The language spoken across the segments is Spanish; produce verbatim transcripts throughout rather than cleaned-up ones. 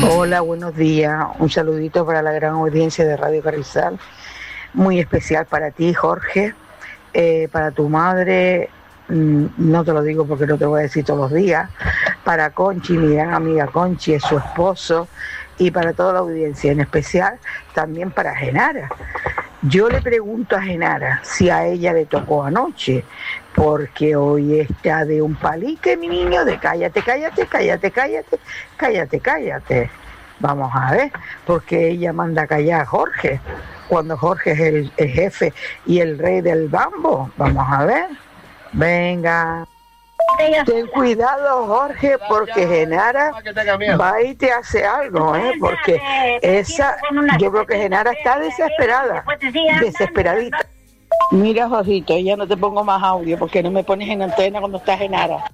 Hola, buenos días. Un saludito para la gran audiencia de Radio Carrizal. Muy especial para ti, Jorge. Eh, para tu madre, mmm, no te lo digo porque no te voy a decir todos los días. Para Conchi, mi gran amiga Conchi, es su esposo. Y para toda la audiencia, en especial también para Genara. Yo le pregunto a Genara si a ella le tocó anoche, porque hoy está de un palique, mi niño, de cállate, cállate, cállate, cállate, cállate, cállate. Vamos a ver, porque ella manda callar a Jorge, cuando Jorge es el, el jefe y el rey del bambo. Vamos a ver. Venga. Ten cuidado, Jorge, porque Genara va y te hace algo, ¿eh? Porque esa, yo creo que Genara está desesperada, desesperadita. Mira, Jorgito, ya no te pongo más audio porque no me pones en antena cuando está Genara.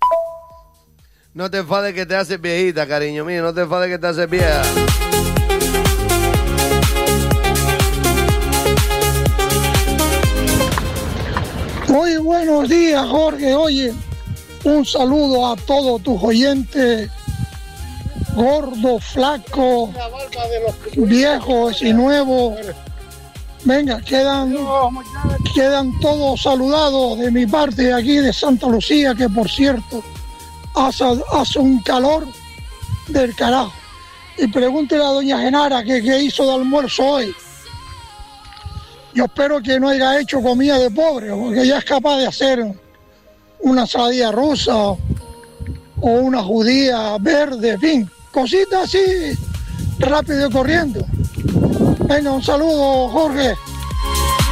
No te enfades que te haces viejita, cariño mío, no te enfades que te haces vieja. Muy buenos días, Jorge. Oye, un saludo a todos tus oyentes, gordos, flacos, viejos y nuevos. Venga, quedan, quedan todos saludados de mi parte aquí de Santa Lucía, que por cierto hace, hace un calor del carajo. Y pregúntele a doña Genara que qué hizo de almuerzo hoy. Yo espero que no haya hecho comida de pobre, porque ella es capaz de hacer una ensaladilla rusa o una judía verde, en fin, cositas así, rápido y corriendo. Venga, un saludo, Jorge.